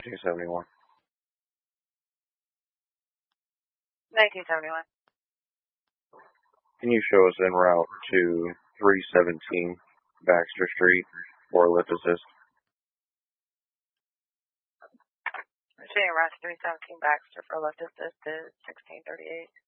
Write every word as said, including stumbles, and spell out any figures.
two seventy-one. nineteen seventy-one. Can you show us en route to three seventeen Baxter Street for lift assist? Showing route to three seventeen Baxter for lift assist is sixteen thirty-eight.